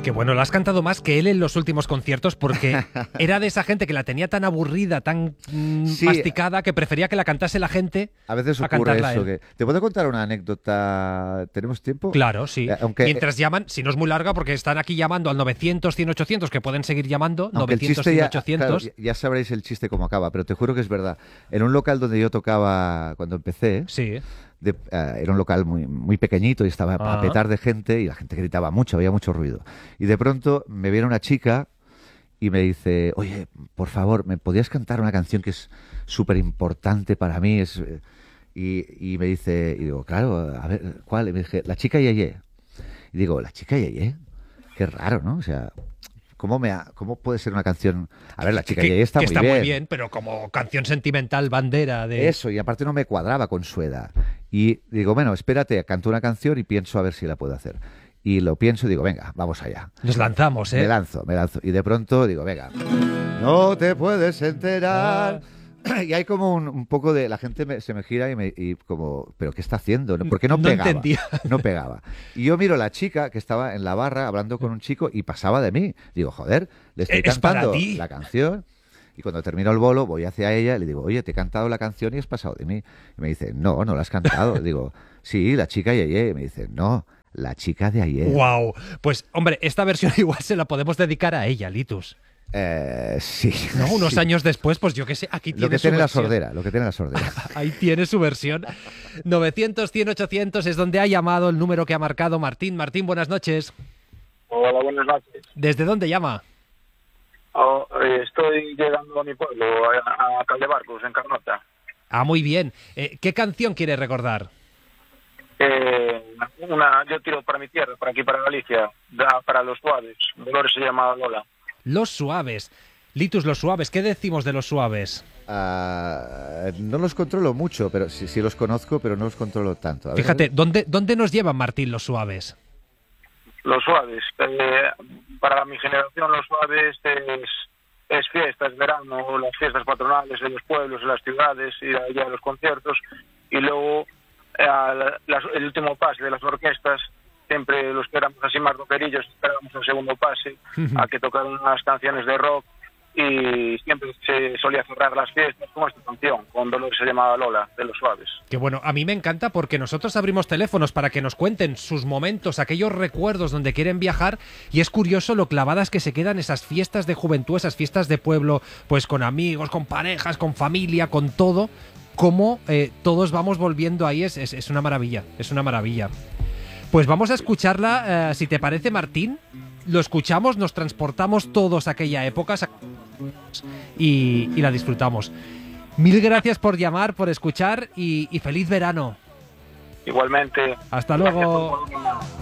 Que bueno, la has cantado más que él en los últimos conciertos porque era de esa gente que la tenía tan aburrida, tan Sí, masticada, que prefería que la cantase la gente a veces a ocurre cantarla eso. él. ¿Te puedo contar una anécdota? ¿Tenemos tiempo? Claro, sí. Aunque, Mientras llaman, si no es muy larga, porque están aquí llamando al 900, 100, 800, que pueden seguir llamando, aunque el 900, chiste 100, ya, 800. claro, ya sabréis el chiste cómo acaba, pero te juro que es verdad. En un local donde yo tocaba cuando empecé, Sí. era un local muy, muy pequeñito y estaba a Ah. petar de gente y la gente gritaba mucho, había mucho ruido. Y de pronto me viene una chica y me dice, oye, por favor, ¿me podías cantar una canción que es súper importante para mí? Y me dice, y digo, claro, a ver, ¿cuál? Y me dije, La chica Yeye. Y digo, ¿La chica Yeye? Qué raro, ¿no? O sea, ¿cómo puede ser una canción? A ver, La chica Yeye está que muy está bien. muy bien, pero como canción sentimental, bandera de... Eso, y aparte no me cuadraba con su edad. Y digo, bueno, espérate, canto una canción y pienso a ver si la puedo hacer. Y lo pienso y digo, venga, vamos allá. Nos lanzamos, Me ¿eh? lanzo. Y de pronto digo, venga, no te puedes enterar. Y hay como un poco de... La gente se me gira y como, ¿pero qué está haciendo? Porque no No pegaba. entendía. No pegaba. Y yo miro a la chica que estaba en la barra hablando con un chico y pasaba de mí. Digo, joder, le estoy Es para cantando ti. la canción. Y cuando termino el bolo, voy hacia ella y le digo, oye, te he cantado la canción y has pasado de mí. Y me dice, no, no la has cantado. Digo, sí, La chica Yeye. Y me dice, no, La chica de ayer. ¡Wow! Pues, hombre, esta versión igual se la podemos dedicar a ella, Litus. Sí. ¿No? Unos sí. años después, pues yo qué sé, aquí tiene Lo que su tiene la versión. sordera, lo que tiene la sordera. Ahí tiene su versión. 900, 100, 800 es donde ha llamado el número que ha marcado Martín. Martín, buenas noches. Hola, buenas noches. ¿Desde dónde llama? Estoy llegando a mi pueblo, a Caldebarcos, en Carnota. Ah, muy bien. ¿Qué canción quiere recordar? Yo tiro para mi tierra, para aquí, para Galicia, para Los Suaves. Dolores se llama Lola. Los Suaves. Litus, Los Suaves. ¿Qué decimos de Los Suaves? No los controlo mucho, pero sí los conozco, pero no los controlo tanto. A ver, Fíjate, ¿dónde nos llevan, Martín, Los Suaves? Los Suaves. Para mi generación, Los Suaves es fiesta, es verano, las fiestas patronales de los pueblos, de las ciudades, ir allá a los conciertos. Y luego, el último pase de las orquestas, siempre los que éramos así más rockerillos esperábamos el segundo pase a que tocaran unas canciones de rock y siempre se solía cerrar las fiestas con esta canción, con Dolores se llamaba Lola, de Los Suaves. Que bueno, a mí me encanta porque nosotros abrimos teléfonos para que nos cuenten sus momentos, aquellos recuerdos donde quieren viajar, y es curioso lo clavadas que se quedan esas fiestas de juventud, esas fiestas de pueblo, pues con amigos, con parejas, con familia, con todo, cómo todos vamos volviendo ahí, es una maravilla, es una maravilla. Pues vamos a escucharla, si te parece, Martín. Lo escuchamos, nos transportamos todos a aquella época y la disfrutamos. Mil gracias por llamar, por escuchar y feliz verano. Igualmente. Hasta Gracias luego. por